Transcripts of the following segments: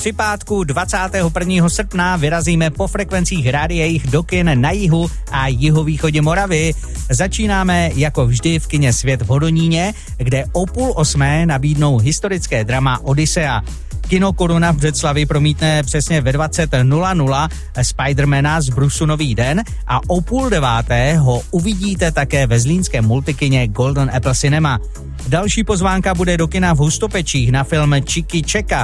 Při pátku 21. srpna vyrazíme po frekvencích rádia Jih do kin na jihu a jihovýchodě Moravy. Začínáme jako vždy v kině Svět v Hodoníně, kde o 7:30 nabídnou historické drama Odyssea. Kino Koruna v Břeclavi promítne přesně ve 20:00 Spidermana z Brusu Nový den a o 8:30 ho uvidíte také ve zlínském multikině Golden Apple Cinema. Další pozvánka bude do kina v Hustopečích na film Čiki Čeka.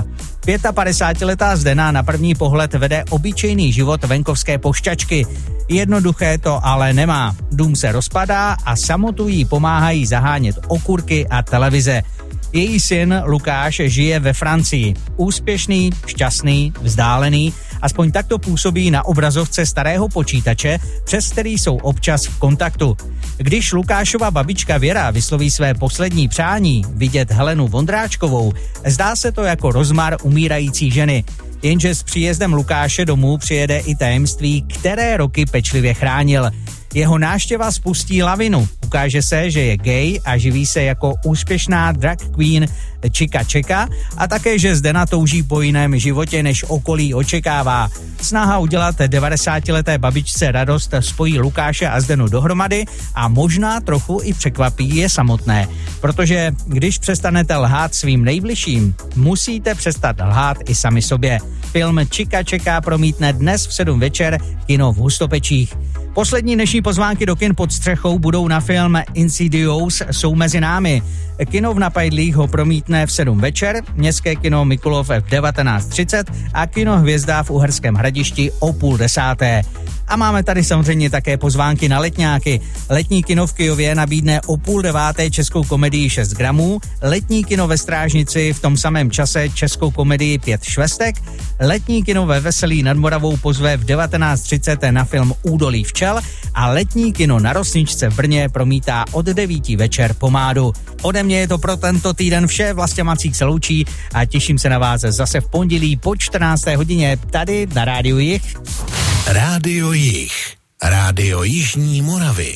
55letá Zdena na první pohled vede obyčejný život venkovské pošťačky. Jednoduché to ale nemá. Dům se rozpadá a samotu jí pomáhají zahánět okurky a televize. Její syn Lukáš žije ve Francii. Úspěšný, šťastný, vzdálený, aspoň takto působí na obrazovce starého počítače, přes který jsou občas v kontaktu. Když Lukášova babička Věra vysloví své poslední přání vidět Helenu Vondráčkovou, zdá se to jako rozmar umírající ženy. Jenže s příjezdem Lukáše domů přijede i tajemství, které roky pečlivě chránil. Jeho návštěva spustí lavinu. Ukáže se, že je gay a živí se jako úspěšná drag queen Čika Čeka a také, že Zdena touží po jiném životě, než okolí očekává. Snaha udělat 90leté babičce radost spojí Lukáše a Zdenu dohromady a možná trochu i překvapí je samotné. Protože když přestanete lhát svým nejbližším, musíte přestat lhát i sami sobě. Film Čika Čeka promítne dnes v 7 večer kino v Hustopečích. Poslední dnešní pozvánky do kin pod střechou budou na film Insidious Jsou mezi námi. Kino v Napajdlích ho promítne v 7 večer, městské kino Mikulov v 19:30 a kino Hvězda v Uherském Hradišti o 9:30. A máme tady samozřejmě také pozvánky na letňáky. Letní kino v Kyjově nabídne o 8:30 českou komedii 6 gramů, letní kino ve Strážnici v tom samém čase českou komedii 5 švestek, letní kino ve Veselí nad Moravou pozve v 19:30 na film Údolí včel a letní kino na Rosničce v Brně promítá od 9 večer Pomádu. Ode mě je to pro tento týden vše, Vlastě Macík se loučí a těším se na vás zase v pondělí po 14. hodině tady na Rádiu Jih. Rádio Jih, Rádio Jižní Moravy.